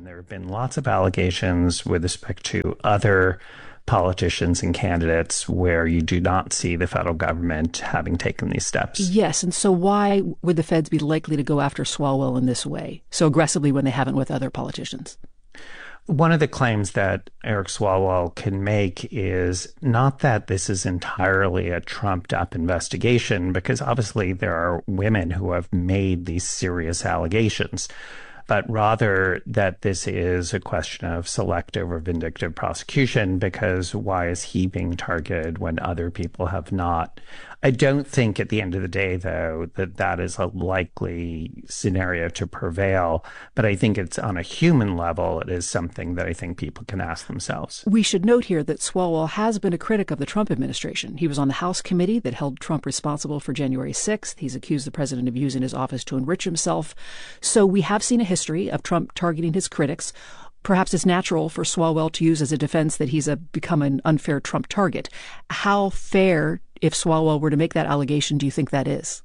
And there have been lots of allegations with respect to other politicians and candidates where you do not see the federal government having taken these steps. Yes, and so why would the feds be likely to go after Swalwell in this way, so aggressively when they haven't with other politicians? One of the claims that Eric Swalwell can make is not that this is entirely a trumped-up investigation, because obviously there are women who have made these serious allegations, but rather that this is a question of selective or vindictive prosecution, because why is he being targeted when other people have not? I don't think at the end of the day, though, that that is a likely scenario to prevail, but I think it's on a human level, it is something that I think people can ask themselves. We should note here that Swalwell has been a critic of the Trump administration. He was on the House committee that held Trump responsible for January 6th. He's accused the president of using his office to enrich himself. So we have seen a history of Trump targeting his critics. Perhaps it's natural for Swalwell to use as a defense that he's become an unfair Trump target. How fair, if Swalwell were to make that allegation, do you think that is?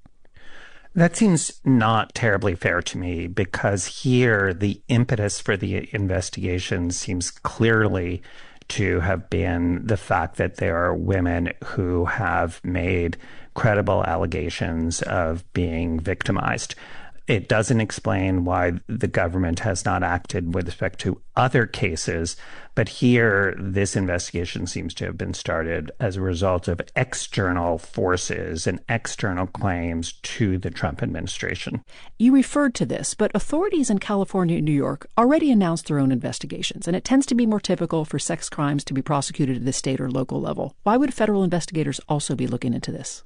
That seems not terribly fair to me, because here the impetus for the investigation seems clearly to have been the fact that there are women who have made credible allegations of being victimized. It doesn't explain why the government has not acted with respect to other cases, but here this investigation seems to have been started as a result of external forces and external claims to the Trump administration. You referred to this, but authorities in California and New York already announced their own investigations, and it tends to be more typical for sex crimes to be prosecuted at the state or local level. Why would federal investigators also be looking into this?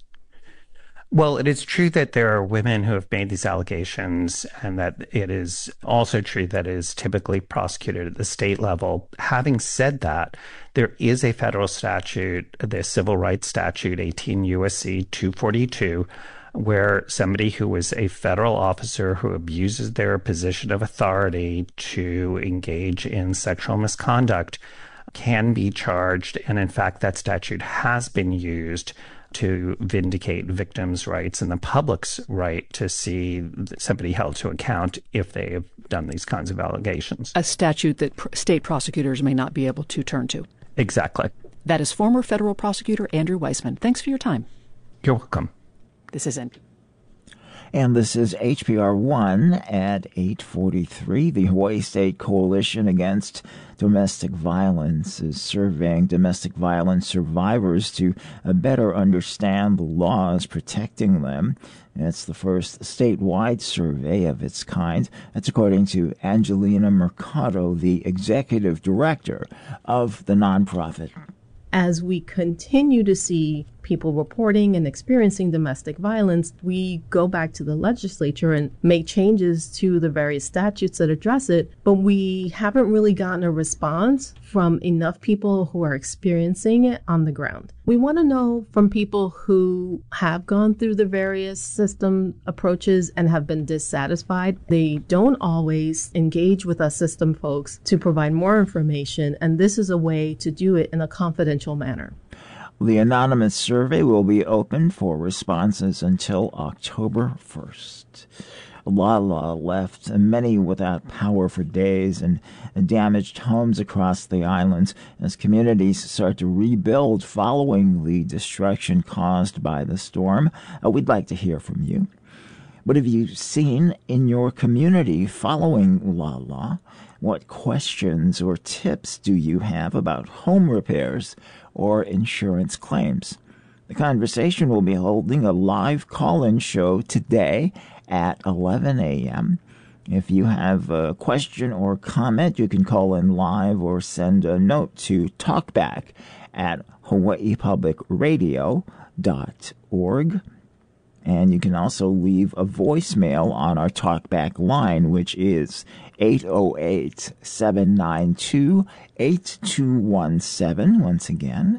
Well, it is true that there are women who have made these allegations, and that it is also true that it is typically prosecuted at the state level. Having said that, there is a federal statute, the Civil Rights Statute 18 U.S.C. 242, where somebody who is a federal officer who abuses their position of authority to engage in sexual misconduct can be charged. And in fact, that statute has been used to vindicate victims' rights and the public's right to see somebody held to account if they have done these kinds of allegations. A statute that state prosecutors may not be able to turn to. Exactly. That is former federal prosecutor Andrew Weissmann. Thanks for your time. You're welcome. This is NPR. And this is HPR 1 at 8:43. The Hawaii State Coalition Against Domestic Violence is surveying domestic violence survivors to better understand the laws protecting them. It's the first statewide survey of its kind. That's according to Angelina Mercado, the executive director of the nonprofit. As we continue to see people reporting and experiencing domestic violence, we go back to the legislature and make changes to the various statutes that address it, but we haven't really gotten a response from enough people who are experiencing it on the ground. We want to know from people who have gone through the various system approaches and have been dissatisfied. They don't always engage with us system folks to provide more information, and this is a way to do it in a confidential manner. The anonymous survey will be open for responses until October 1st. Lala left many without power for days and damaged homes across the islands as communities start to rebuild following the destruction caused by the storm. We'd like to hear from you. What have you seen in your community following Lala? What questions or tips do you have about home repairs or insurance claims? The conversation will be holding a live call-in show today at 11 a.m. If you have a question or comment, you can call in live or send a note to talkback@hawaiipublicradio.org. And you can also leave a voicemail on our Talkback line, which is 808-792-8217. Once again,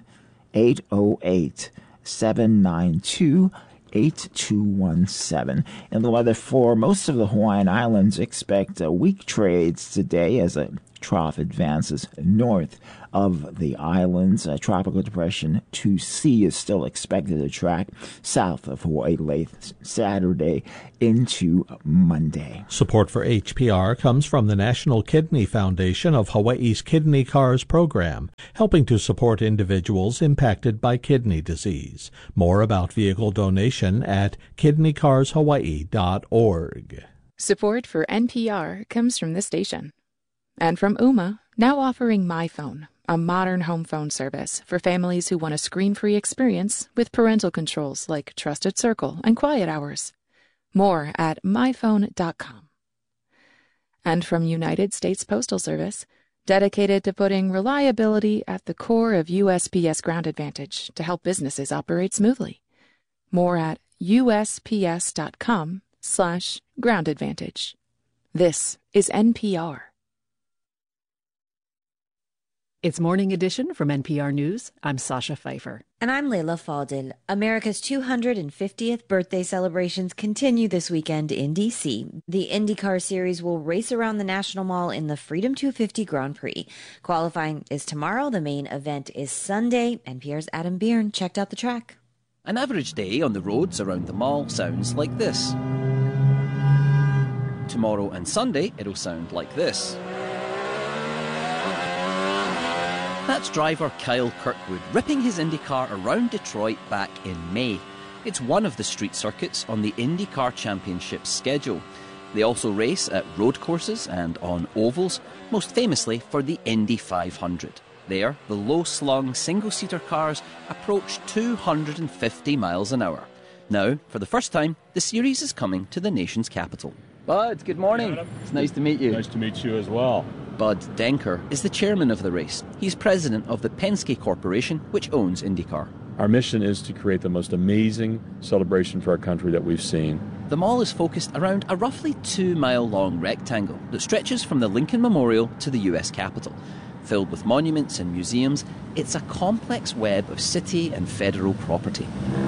808-792-8217. And the weather for most of the Hawaiian Islands, expect weak trades today as a trough advances north of the islands. Tropical depression 2C is still expected to track south of Hawaii late Saturday into Monday. Support for HPR comes from the National Kidney Foundation of Hawaii's Kidney Cars program, helping to support individuals impacted by kidney disease. More about vehicle donation at kidneycarshawaii.org. Support for NPR comes from this station. And from Ooma, now offering MyPhone, a modern home phone service for families who want a screen-free experience with parental controls like Trusted Circle and Quiet Hours. More at myphone.com. And from United States Postal Service, dedicated to putting reliability at the core of USPS Ground Advantage to help businesses operate smoothly. More at usps.com/Ground Advantage. This is NPR. It's Morning Edition from NPR News. I'm Sasha Pfeiffer. And I'm Layla Faldin. America's 250th birthday celebrations continue this weekend in D.C. The IndyCar Series will race around the National Mall in the Freedom 250 Grand Prix. Qualifying is tomorrow. The main event is Sunday. NPR's Adam Byrne checked out the track. An average day on the roads around the mall sounds like this. Tomorrow and Sunday, it'll sound like this. That's driver Kyle Kirkwood ripping his IndyCar around Detroit back in May. It's one of the street circuits on the IndyCar Championship schedule. They also race at road courses and on ovals, most famously for the Indy 500. There, the low-slung single-seater cars approach 250 miles an hour. Now, for the first time, the series is coming to the nation's capital. Bud, good morning. It's nice to meet you. Nice to meet you as well. Bud Denker is the chairman of the race. He's president of the Penske Corporation, which owns IndyCar. Our mission is to create the most amazing celebration for our country that we've seen. The mall is focused around a roughly 2-mile-long rectangle that stretches from the Lincoln Memorial to the US Capitol. Filled with monuments and museums, it's a complex web of city and federal property.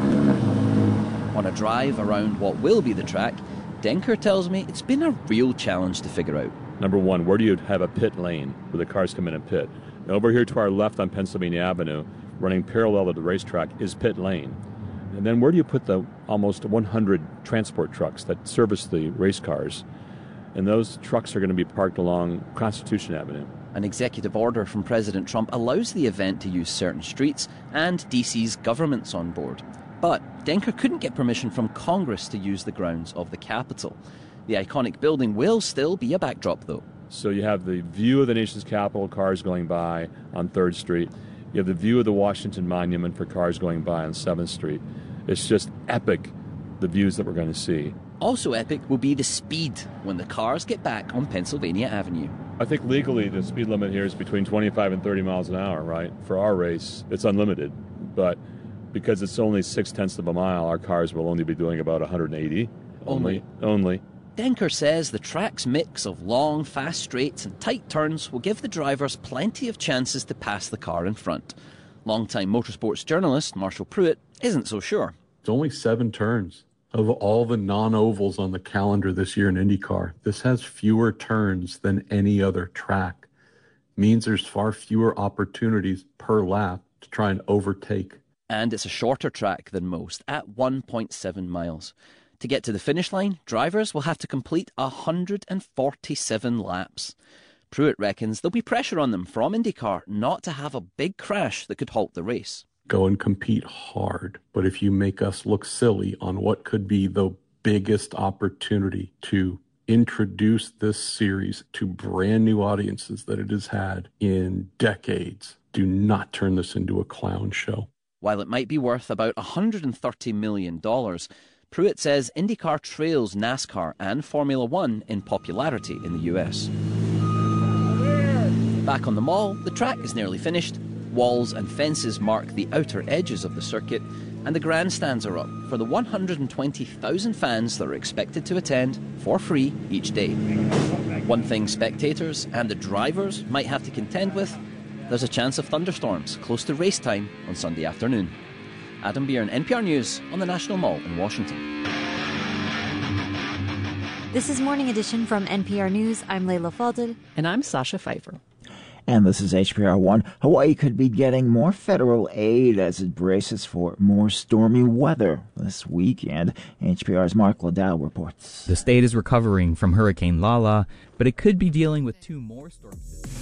On a drive around what will be the track, Denker tells me it's been a real challenge to figure out. Number one, where do you have a pit lane where the cars come in and pit? And over here to our left on Pennsylvania Avenue, running parallel to the racetrack, is pit lane. And then where do you put the almost 100 transport trucks that service the race cars? And those trucks are going to be parked along Constitution Avenue. An executive order from President Trump allows the event to use certain streets, and DC's government's on board. But Denker couldn't get permission from Congress to use the grounds of the Capitol. The iconic building will still be a backdrop, though. So you have the view of the nation's capital, cars going by on 3rd Street. You have the view of the Washington Monument for cars going by on 7th Street. It's just epic, the views that we're going to see. Also epic will be the speed when the cars get back on Pennsylvania Avenue. I think legally the speed limit here is between 25 and 30 miles an hour, right? For our race, it's unlimited. But because it's only 0.6 of a mile, our cars will only be doing about 180. Only. Denker says the track's mix of long, fast straights and tight turns will give the drivers plenty of chances to pass the car in front. Longtime motorsports journalist Marshall Pruitt isn't so sure. It's only 7 turns. Of all the non-ovals on the calendar this year in IndyCar, this has fewer turns than any other track. Means there's far fewer opportunities per lap to try and overtake. And it's a shorter track than most, at 1.7 miles. To get to the finish line, drivers will have to complete 147 laps. Pruitt reckons there'll be pressure on them from IndyCar not to have a big crash that could halt the race. Go and compete hard, but if you make us look silly on what could be the biggest opportunity to introduce this series to brand new audiences that it has had in decades, do not turn this into a clown show. While it might be worth about $130 million, Pruitt says IndyCar trails NASCAR and Formula One in popularity in the US. Back on the mall, the track is nearly finished. Walls and fences mark the outer edges of the circuit, and the grandstands are up for the 120,000 fans that are expected to attend for free each day. One thing spectators and the drivers might have to contend with, there's a chance of thunderstorms close to race time on Sunday afternoon. Adam Byrne, NPR News on the National Mall in Washington. This is Morning Edition from NPR News. I'm Layla Faldin. And I'm Sasha Pfeiffer. And this is HPR 1. Hawaii could be getting more federal aid as it braces for more stormy weather this weekend. HPR's Mark Liddell reports. The state is recovering from Hurricane Lala, but it could be dealing with 2 more storms.